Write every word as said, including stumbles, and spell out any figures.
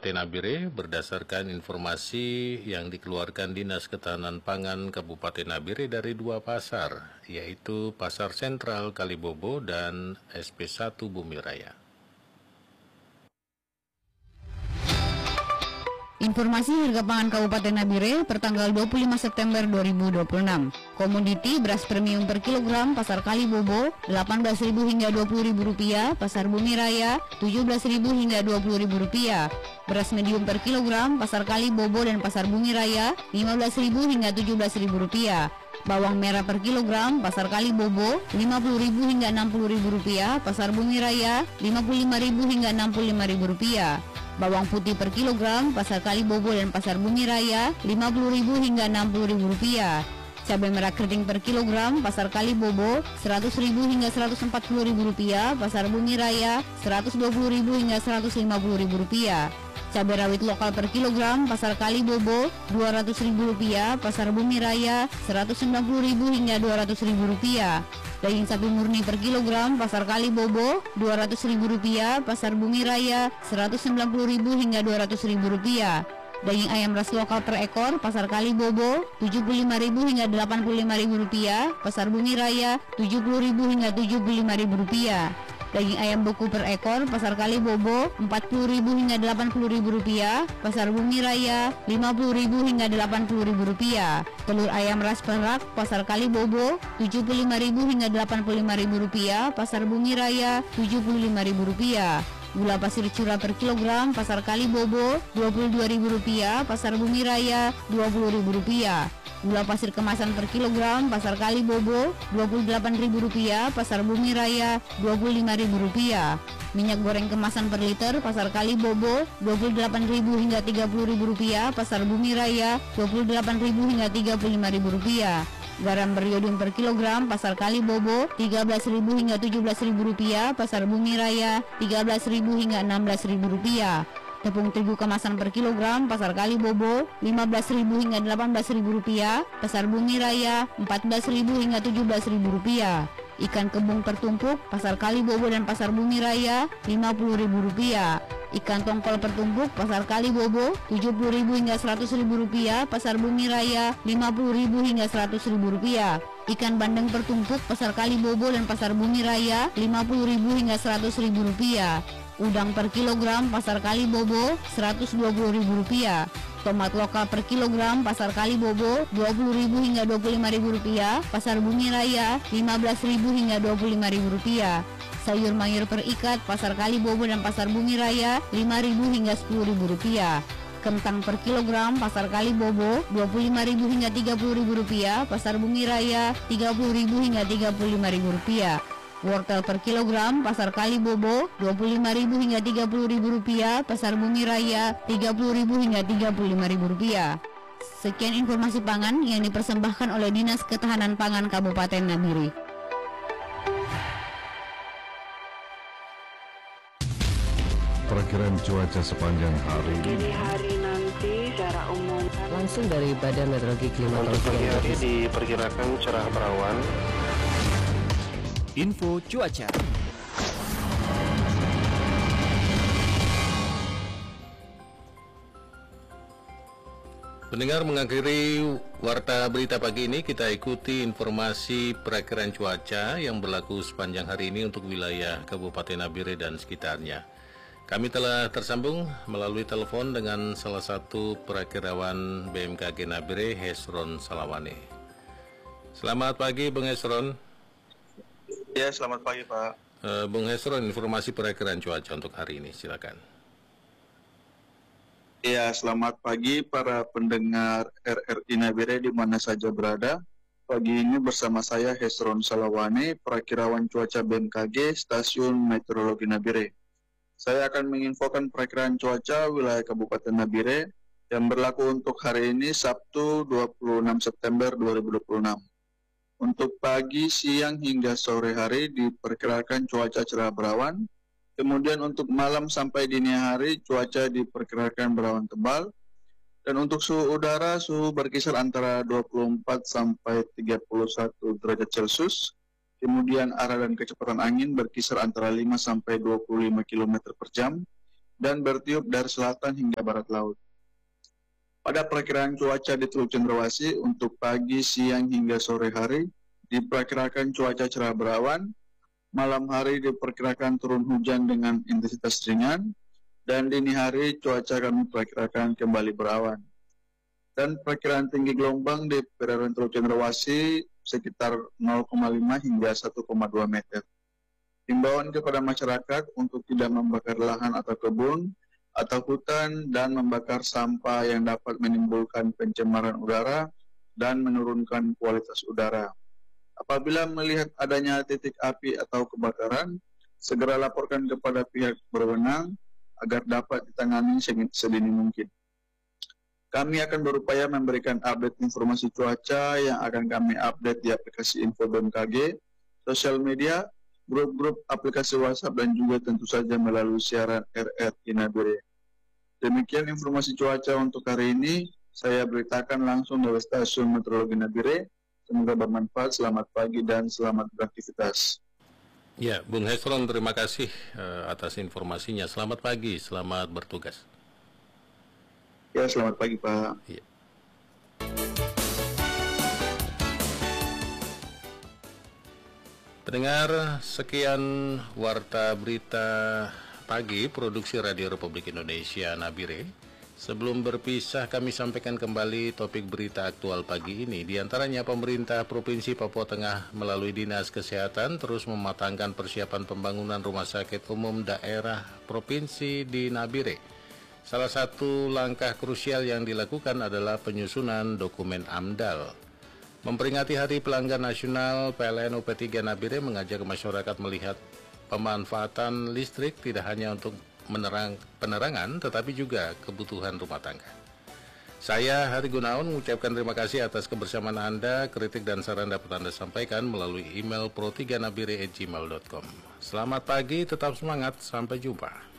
Kabupaten Nabire berdasarkan informasi yang dikeluarkan Dinas Ketahanan Pangan Kabupaten Nabire dari dua pasar, yaitu Pasar Sentral Kalibobo dan S P satu Bumi Raya. Informasi harga pangan Kabupaten Nabire pertanggal dua puluh lima September dua ribu dua puluh enam. Komoditi beras premium per kilogram Pasar Kalibobo delapan belas ribu hingga dua puluh ribu rupiah, Pasar Bumi Raya tujuh belas ribu hingga dua puluh ribu rupiah. Beras medium per kilogram Pasar Kalibobo dan Pasar Bumi Raya lima belas ribu hingga tujuh belas ribu rupiah. Bawang merah per kilogram Pasar Kalibobo lima puluh ribu hingga enam puluh ribu rupiah, Pasar Bumi Raya lima puluh lima ribu hingga enam puluh lima ribu rupiah. Bawang putih per kilogram Pasar Kalibobo dan Pasar Bumi Raya lima puluh ribu hingga enam puluh ribu rupiah. Cabai merah keriting per kilogram Pasar Kalibobo seratus ribu hingga seratus empat puluh ribu rupiah, Pasar Bumi Raya seratus dua puluh ribu hingga seratus lima puluh ribu rupiah. Cabai rawit lokal per kilogram Pasar Kalibobo dua ratus ribu rupiah, Pasar Bumi Raya seratus sembilan puluh ribu hingga dua ratus ribu rupiah. Daging sapi murni per kilogram Pasar Kalibobo dua ratus ribu rupiah, Pasar Bumi Raya seratus sembilan puluh ribu hingga dua ratus ribu rupiah. Daging ayam ras lokal per ekor Pasar Kalibobo tujuh puluh lima ribu hingga delapan puluh lima ribu rupiah, Pasar Bumi Raya tujuh puluh ribu hingga tujuh puluh lima ribu rupiah. Daging ayam beku per ekor Pasar Kalibobo empat puluh ribu hingga delapan puluh ribu rupiah, Pasar Bumi Raya lima puluh ribu hingga delapan puluh ribu rupiah. Telur ayam ras perak Pasar Kalibobo tujuh puluh lima ribu hingga delapan puluh lima ribu rupiah, Pasar Bumi Raya tujuh puluh lima ribu rupiah. Gula pasir curah per kilogram Pasar Kalibobo dua puluh dua ribu rupiah, Pasar Bumi Raya dua puluh ribu rupiah. Gula pasir kemasan per kilogram Pasar Kalibobo dua puluh delapan ribu rupiah, Pasar Bumi Raya dua puluh lima ribu rupiah. Minyak goreng kemasan per liter Pasar Kalibobo dua puluh delapan ribu hingga tiga puluh ribu rupiah, Pasar Bumi Raya dua puluh delapan ribu hingga tiga puluh lima ribu rupiah. Garam beriodium per kilogram Pasar Kalibobo tiga belas ribu hingga tujuh belas ribu rupiah, Pasar Bumi Raya tiga belas ribu hingga enam belas ribu rupiah. Tepung terigu kemasan per kilogram Pasar Kalibobo lima belas ribu hingga delapan belas ribu rupiah, Pasar Bumi Raya empat belas ribu hingga tujuh belas ribu rupiah. Ikan kembung pertumpuk Pasar Kalibobo dan Pasar Bumi Raya lima puluh ribu rupiah. Ikan tongkol pertumpuk Pasar Kalibobo tujuh puluh ribu hingga seratus ribu rupiah, Pasar Bumi Raya lima puluh ribu hingga seratus ribu rupiah. Ikan bandeng pertumpuk Pasar Kalibobo dan Pasar Bumi Raya lima puluh ribu hingga seratus ribu rupiah. Udang per kilogram Pasar Kalibobo seratus dua puluh ribu rupiah. Tomat lokal per kilogram Pasar Kalibobo dua puluh ribu hingga dua puluh lima ribu rupiah, Pasar Bumi Raya lima belas ribu hingga dua puluh lima ribu rupiah. Sayur mayur per ikat Pasar Kalibobo dan Pasar Bumi Raya lima ribu hingga sepuluh ribu rupiah. Kentang per kilogram Pasar Kalibobo dua puluh lima ribu hingga tiga puluh ribu rupiah, Pasar Bumi Raya tiga puluh ribu hingga tiga puluh lima ribu rupiah. Wortel per kilogram Pasar Kalibobo dua puluh lima ribu hingga tiga puluh ribu rupiah, Pasar Bumi Raya tiga puluh ribu hingga tiga puluh lima ribu rupiah. Sekian informasi pangan yang dipersembahkan oleh Dinas Ketahanan Pangan Kabupaten Nabire. Perkiraan cuaca sepanjang hari. Jadi hari nanti secara umum langsung dari Badan Meteorologi Klimatologi untuk pagi hari diperkirakan cerah berawan. Info cuaca. Pendengar, mengakhiri warta berita pagi ini, kita ikuti informasi perakiraan cuaca yang berlaku sepanjang hari ini untuk wilayah Kabupaten Nabire dan sekitarnya. Kami telah tersambung melalui telepon dengan salah satu perakirawan B M K G Nabire, Hesron Salawane. Selamat pagi, Bung Hesron. Ya, selamat pagi, Pak. Uh, Bung Hesron, informasi perakiraan cuaca untuk hari ini, silakan. Ya, selamat pagi para pendengar R R I Nabire di mana saja berada. Pagi ini bersama saya Hesron Salawane, perakirawan cuaca B M K G Stasiun Meteorologi Nabire. Saya akan menginfokan perakiraan cuaca wilayah Kabupaten Nabire yang berlaku untuk hari ini Sabtu dua puluh enam September dua ribu dua puluh enam. Untuk pagi, siang hingga sore hari diperkirakan cuaca cerah berawan. Kemudian untuk malam sampai dini hari cuaca diperkirakan berawan tebal. Dan untuk suhu udara, suhu berkisar antara dua puluh empat sampai tiga puluh satu derajat Celcius. Kemudian arah dan kecepatan angin berkisar antara lima sampai dua puluh lima kilometer per jam. dan bertiup dari selatan hingga barat laut. Pada perakiraan cuaca di Teluk Cendrawasih untuk pagi, siang hingga sore hari diperkirakan cuaca cerah berawan, malam hari diperkirakan turun hujan dengan intensitas ringan, dan dini hari cuaca kami perkirakan kembali berawan. Dan perkiraan tinggi gelombang di perairan Teluk Cendrawasih sekitar nol koma lima hingga satu koma dua meter. Himbauan kepada masyarakat untuk tidak membakar lahan atau kebun atau hutan dan membakar sampah yang dapat menimbulkan pencemaran udara dan menurunkan kualitas udara. Apabila melihat adanya titik api atau kebakaran, segera laporkan kepada pihak berwenang agar dapat ditangani sedini mungkin. Kami akan berupaya memberikan update informasi cuaca yang akan kami update di aplikasi Info B M K G, sosial media, grup-grup aplikasi WhatsApp, dan juga tentu saja melalui siaran R R I Nabire. Demikian informasi cuaca untuk hari ini. Saya beritakan langsung dari Stasiun Meteorologi Nabire. Semoga bermanfaat. Selamat pagi dan selamat beraktivitas. Ya, Bung Hesron, terima kasih uh, atas informasinya. Selamat pagi, selamat bertugas. Ya, selamat pagi, Pak. Ya. Pendengar, sekian Warta Berita Pagi Produksi Radio Republik Indonesia Nabire. Sebelum berpisah, kami sampaikan kembali topik berita aktual pagi ini. Di antaranya, pemerintah Provinsi Papua Tengah melalui Dinas Kesehatan terus mematangkan persiapan pembangunan rumah sakit umum daerah provinsi di Nabire. Salah satu langkah krusial yang dilakukan adalah penyusunan dokumen AMDAL. Memperingati Hari Pelanggan Nasional, P L N U P tiga Nabire mengajak masyarakat melihat pemanfaatan listrik tidak hanya untuk menerang, penerangan, tetapi juga kebutuhan rumah tangga. Saya, Hari Gunawan, mengucapkan terima kasih atas kebersamaan Anda. Kritik dan saran dapat Anda sampaikan melalui email pro tiga nabire at gmail dot com. Selamat pagi, tetap semangat, sampai jumpa.